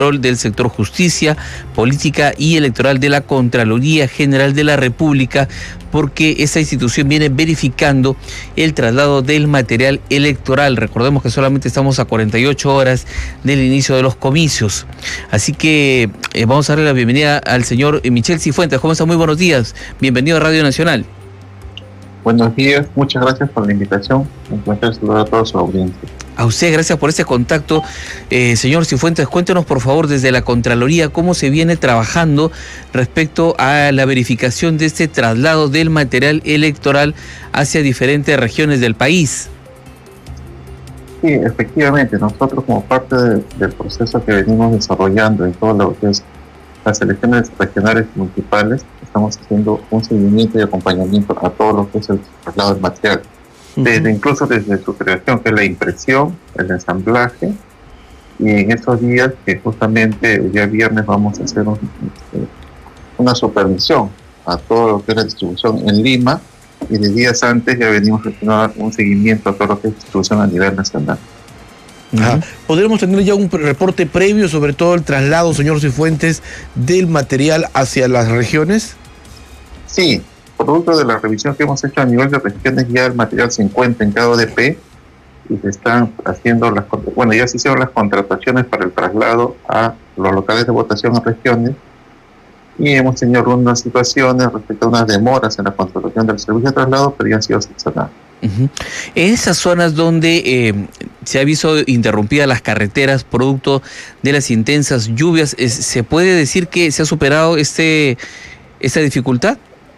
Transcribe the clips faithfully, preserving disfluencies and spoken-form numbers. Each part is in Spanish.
del sector justicia, política y electoral de la Contraloría General de la República, porque esa institución viene verificando el traslado del material electoral. Recordemos que solamente estamos a cuarenta y ocho horas del inicio de los comicios. Así que eh, vamos a darle la bienvenida al señor Michel Cifuentes. ¿Cómo está? Muy buenos días. Bienvenido a Radio Nacional. Buenos días, muchas gracias por la invitación. Me encuentro saludar a toda su audiencia. A usted, gracias por este contacto. Eh, señor Cifuentes, cuéntenos por favor desde la Contraloría cómo se viene trabajando respecto a la verificación de este traslado del material electoral hacia diferentes regiones del país. Sí, efectivamente, nosotros como parte de, del proceso que venimos desarrollando en todo lo que es las elecciones regionales y municipales, estamos haciendo un seguimiento y acompañamiento a todo lo que es el traslado del material. Desde, uh-huh. Incluso desde su creación, que es la impresión, el ensamblaje, y en estos días que justamente el día viernes vamos a hacer un, este, una supervisión a todo lo que es la distribución en Lima, y de días antes ya venimos haciendo un seguimiento a todo lo que es distribución a nivel nacional. Uh-huh. ¿Podremos tener ya un reporte previo sobre todo el traslado, señor Cifuentes, del material hacia las regiones? Sí. Producto de la revisión que hemos hecho a nivel de regiones, ya el material se encuentra en cada O D P y se están haciendo las, bueno, ya se hicieron las contrataciones para el traslado a los locales de votación en regiones, y hemos tenido algunas situaciones respecto a unas demoras en la contratación del servicio de traslado, pero ya han sido subsanadas. Uh-huh. En esas zonas donde eh, se ha visto interrumpidas las carreteras producto de las intensas lluvias, ¿se puede decir que se ha superado este esta dificultad?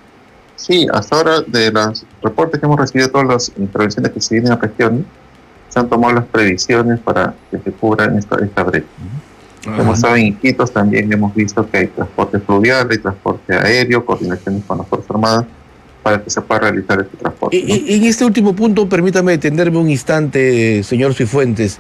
Sí, hasta ahora de los reportes que hemos recibido, todas las intervenciones que se vienen a regiones, se han tomado las previsiones para que se cubran esta, esta brecha. Uh-huh. Hemos estado en Iquitos, también hemos visto que hay transporte fluvial, hay transporte aéreo, coordinaciones con las Fuerzas Armadas, para que se pueda realizar este transporte. ¿no? En, en este último punto, permítame detenerme un instante, señor Cifuentes.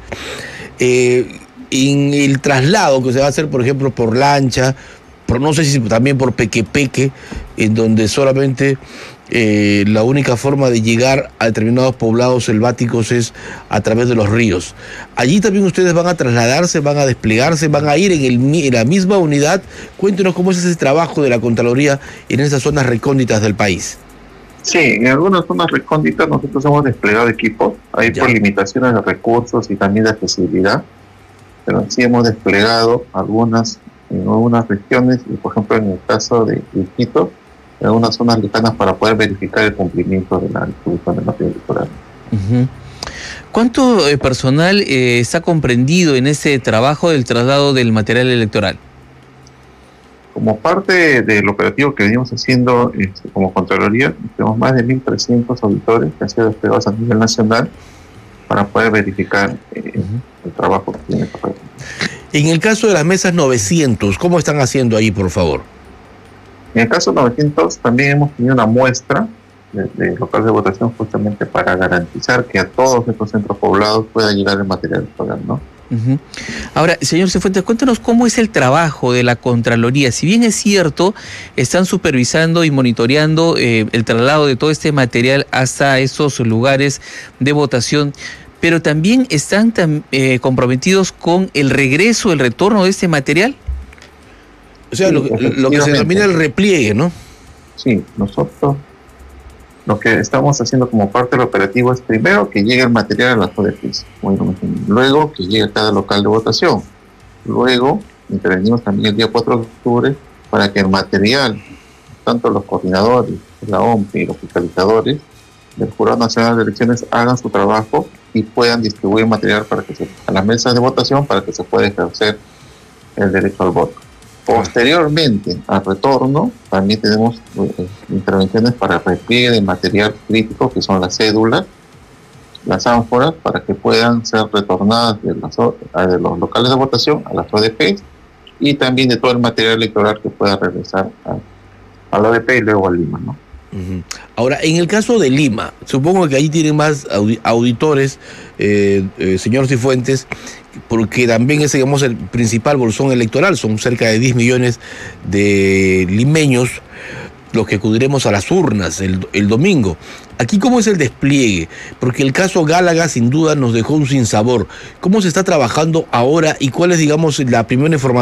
Eh, en el traslado que se va a hacer, por ejemplo, por lancha, por, no sé si también por pequepeque, en donde solamente eh, la única forma de llegar a determinados poblados selváticos es a través de los ríos. Allí también ustedes van a trasladarse, van a desplegarse, van a ir en, el, en la misma unidad. Cuéntenos cómo es ese trabajo de la Contraloría en esas zonas recónditas del país. Sí, en algunas zonas recónditas nosotros hemos desplegado equipos, hay ya. por limitaciones de recursos y también de accesibilidad, pero sí hemos desplegado algunas en algunas regiones, y por ejemplo en el caso de Iquitos, en algunas zonas lejanas, para poder verificar el cumplimiento de la distribución del material electoral. Uh-huh. ¿Cuánto eh, personal eh, está comprendido en ese trabajo del traslado del material electoral? Como parte del operativo que venimos haciendo este, como Contraloría, tenemos más de mil trescientos auditores que han sido desplegados a nivel nacional para poder verificar eh, uh-huh. el trabajo que tiene que hacer. En el caso de las mesas novecientos, ¿cómo están haciendo ahí, por favor? En el caso novecientos también hemos tenido una muestra de, de locales de votación justamente para garantizar que a todos estos centros poblados pueda llegar el material electoral, ¿no? Uh-huh. Ahora, señor Cifuentes, cuéntanos cómo es el trabajo de la Contraloría. Si bien es cierto, están supervisando y monitoreando eh, el traslado de todo este material hasta esos lugares de votación, pero también están tam, eh, comprometidos con el regreso, el retorno de este material. O sea, sí, lo, lo que se denomina el repliegue, ¿no? Sí, nosotros lo que estamos haciendo como parte del operativo es primero que llegue el material a las O D Ps, luego que llegue a cada local de votación, luego intervenimos también el día cuatro de octubre para que el material, tanto los coordinadores, la O M P y los fiscalizadores del Jurado Nacional de Elecciones hagan su trabajo y puedan distribuir material para que se, a las mesas de votación para que se pueda ejercer el derecho al voto. Posteriormente, al retorno, también tenemos eh, intervenciones para el repliegue de material crítico, que son las cédulas, las ánforas, para que puedan ser retornadas de, las, de los locales de votación a las O D Ps, y también de todo el material electoral que pueda regresar a, a la O D P y luego a Lima, ¿no? Uh-huh. Ahora, en el caso de Lima, supongo que ahí tienen más audi- auditores, eh, eh, señor Cifuentes, porque también es, digamos, el principal bolsón electoral, son cerca de diez millones de limeños. los que acudiremos a las urnas el, el domingo. Aquí, ¿cómo es el despliegue? Porque el caso Gálaga sin duda nos dejó un sinsabor. ¿Cómo se está trabajando ahora y cuál es, digamos, la primera información